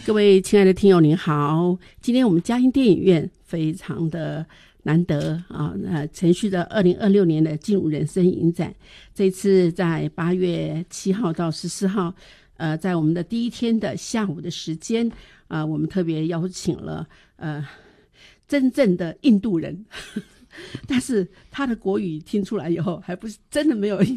各位亲爱的听友您好，今天我们嘉兴电影院非常的难得啊，承续着2026年的进入人生影展，这次在8月7号到14号在我们的第一天的下午的时间我们特别邀请了真正的印度人但是他的国语听出来以后还不是真的没有